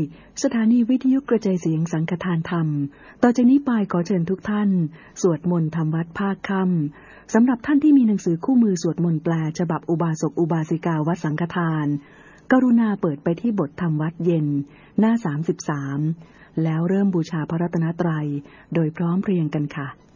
สถานีวิทยุกระจายเสียงสังฆทานธรรมต่อจากนี้ไปขอเชิญทุกท่านสวดมนต์ทำวัดภาคค่ำสำหรับท่านที่มีหนังสือคู่มือสวดมนต์แปลฉบับอุบาสกอุบาสิกาวัดสังฆทานกรุณาเปิดไปที่บทธรรมวัดเย็นหน้า33แล้วเริ่มบูชาพระรัตนตรัยโดยพร้อมเพรียงกันค่ะ